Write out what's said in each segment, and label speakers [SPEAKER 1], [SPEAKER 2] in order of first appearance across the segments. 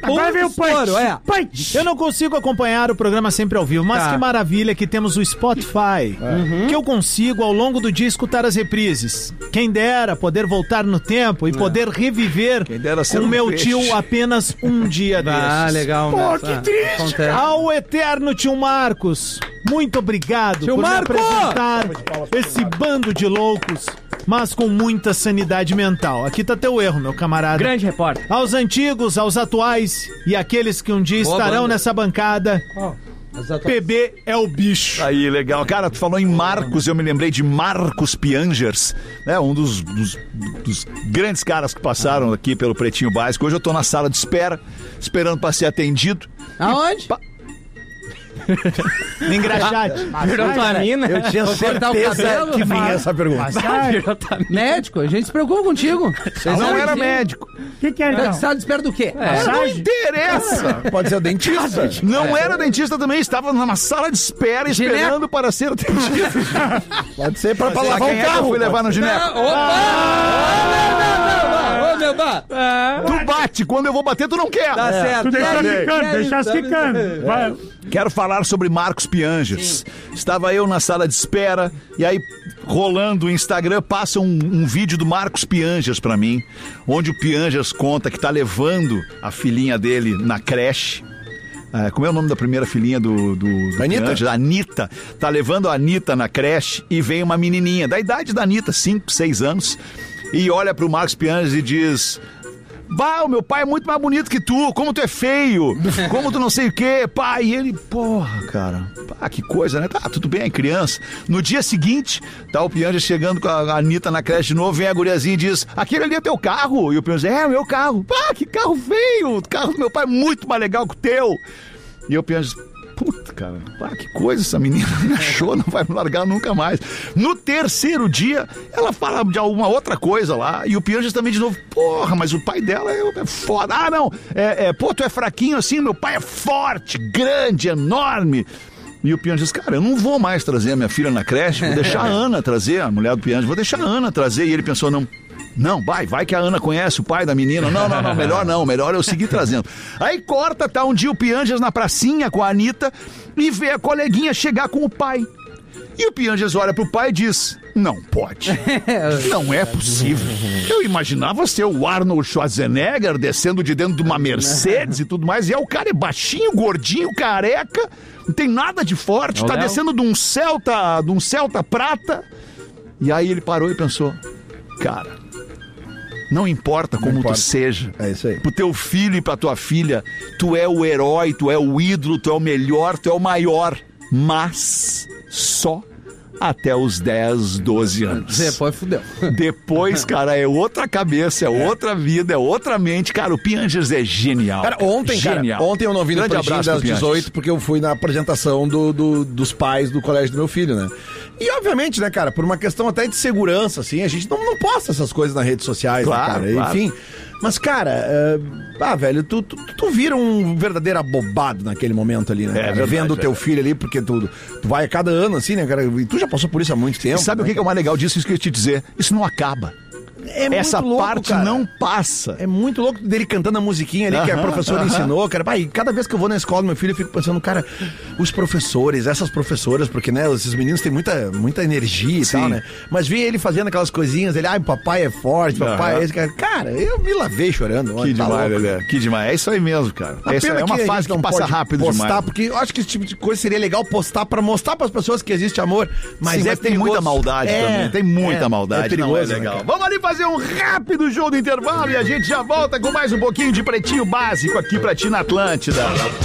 [SPEAKER 1] Vai ver o
[SPEAKER 2] punch. Eu não consigo acompanhar o programa sempre ao vivo, mas que maravilha que temos o Spotify, que eu consigo ao longo do dia escutar as reprises. Quem dera poder voltar no tempo e poder reviver com meu tio apenas um dia desses.
[SPEAKER 3] Ah, legal.
[SPEAKER 2] Pô, que triste. Ao eterno tio Marcos, muito obrigado por me apresentar esse bando de loucos, mas com muita sanidade mental. Aqui tá teu erro, meu camarada.
[SPEAKER 3] Grande repórter.
[SPEAKER 2] Aos antigos, aos atuais e aqueles que um dia estarão nessa bancada, PB é o bicho.
[SPEAKER 4] Aí, legal. Cara, tu falou em Marcos, eu me lembrei de Marcos Piangers, né? Um dos grandes caras que passaram aqui pelo Pretinho Básico. Hoje eu tô na sala de espera, esperando pra ser atendido.
[SPEAKER 3] Aonde?
[SPEAKER 2] Engraxate.
[SPEAKER 3] Virou tua mina?
[SPEAKER 1] Eu tinha certeza que vinha essa pergunta.
[SPEAKER 3] Médico, a gente se preocupa contigo.
[SPEAKER 4] Não era médico.
[SPEAKER 1] O que era então?
[SPEAKER 3] Sala de espera do quê?
[SPEAKER 4] Não interessa.
[SPEAKER 1] Pode ser o dentista.
[SPEAKER 4] Não era dentista também, estava numa sala de espera esperando para ser atendido.
[SPEAKER 1] Pode ser pra lavar
[SPEAKER 4] Quem
[SPEAKER 1] um
[SPEAKER 4] é que eu
[SPEAKER 1] carro.
[SPEAKER 4] fui levar no gineco? Tu bate, quando eu vou bater, tu não quer.
[SPEAKER 3] Tá certo.
[SPEAKER 1] Tu deixa ficando. Vai.
[SPEAKER 4] Quero falar sobre Marcos Piangers. Estava eu na sala de espera e aí, rolando o Instagram, passa um vídeo do Marcos Piangers pra mim, onde o Piangers conta que tá levando a filhinha dele na creche. Como é o nome da primeira filhinha do
[SPEAKER 1] Anitta?
[SPEAKER 4] Piangers? Anitta. Tá levando a Anitta na creche e vem uma menininha da idade da Anitta, 5, 6 anos, e olha pro Marcos Piangers e diz: "Bah, o meu pai é muito mais bonito que tu, como tu é feio, como tu não sei o quê, pai." E ele, porra, cara, que coisa, né? Tá, tudo bem, criança. No dia seguinte, tá o Piangers chegando com a Anitta na creche de novo, vem a guriazinha e diz: "Aquele ali é teu carro?" E o Piangers: "É, meu carro." Que carro feio, o carro do meu pai é muito mais legal que o teu. E o Piangers: "Puta, cara, que coisa, essa menina me achou, não vai me largar nunca mais." No terceiro dia, ela fala de alguma outra coisa lá, e o Piangers também de novo: "Porra, mas o pai dela é foda." "Pô, tu é fraquinho assim, meu pai é forte, grande, enorme." E o Piangers: "Cara, eu não vou mais trazer a minha filha na creche, vou deixar a Ana trazer, a mulher do Piangers, vou deixar a Ana trazer." E ele pensou: Não, vai que a Ana conhece o pai da menina. Não, melhor eu seguir trazendo. Aí corta, tá um dia o Piangers na pracinha com a Anitta e vê a coleguinha chegar com o pai. E o Piangers olha pro pai e diz: "Não pode. Não é possível. Eu imaginava ser o Arnold Schwarzenegger descendo de dentro de uma Mercedes e tudo mais. E o cara é baixinho, gordinho, careca, não tem nada de forte, tá descendo de um Celta prata." E aí ele parou e pensou: cara, não importa como tu seja,
[SPEAKER 1] é isso aí.
[SPEAKER 4] Pro teu filho e pra tua filha, tu é o herói, tu é o ídolo, tu é o melhor, tu é o maior, mas só até os 10, 12 anos.
[SPEAKER 3] Depois fudeu.
[SPEAKER 4] Depois, cara, é outra cabeça, é outra vida, é outra mente. Cara, o Piangers é genial.
[SPEAKER 1] Cara, ontem eu não vim no Pretinho das 18 porque eu fui na apresentação dos pais do colégio do meu filho, né? E obviamente, né, cara, por uma questão até de segurança, assim, a gente não posta essas coisas nas redes sociais,
[SPEAKER 4] claro,
[SPEAKER 1] né, cara?
[SPEAKER 4] Claro.
[SPEAKER 1] Enfim, mas, cara, velho, tu vira um verdadeiro abobado naquele momento ali, né, cara?
[SPEAKER 4] Verdade,
[SPEAKER 1] vendo o teu filho ali, porque tu vai a cada ano, assim, né, cara? E tu já passou por isso há muito tempo.
[SPEAKER 4] E sabe, né, o que é o mais legal disso? Isso que eu ia te dizer. Isso não acaba. Essa
[SPEAKER 1] muito louco,
[SPEAKER 4] parte
[SPEAKER 1] cara.
[SPEAKER 4] Não passa.
[SPEAKER 1] É muito louco dele cantando a musiquinha ali que a professora ensinou, cara. E cada vez que eu vou na escola do meu filho, eu fico pensando, cara, os professores, essas professoras, porque, né, esses meninos têm muita energia e tal, né? Mas vi ele fazendo aquelas coisinhas, ele, papai é forte, papai é esse, cara. Cara, eu me lavei chorando.
[SPEAKER 4] Que demais, Lelê. Que demais. É isso aí mesmo, cara. Essa é uma fase que passa rápido
[SPEAKER 1] postar,
[SPEAKER 4] demais.
[SPEAKER 1] Porque eu acho que esse tipo de coisa seria legal postar pra mostrar pras pessoas que existe amor. Mas
[SPEAKER 4] Sim, tem muita maldade também. Tem muita maldade.
[SPEAKER 1] É perigoso,
[SPEAKER 4] não é legal.
[SPEAKER 1] né,
[SPEAKER 4] Vamos ali fazer um rápido jogo do intervalo e a gente já volta com mais um pouquinho de Pretinho Básico aqui pra ti na Atlântida.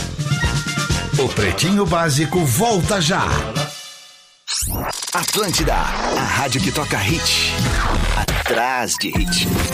[SPEAKER 5] O Pretinho Básico volta já. Atlântida, a rádio que toca hit. Atrás de hit.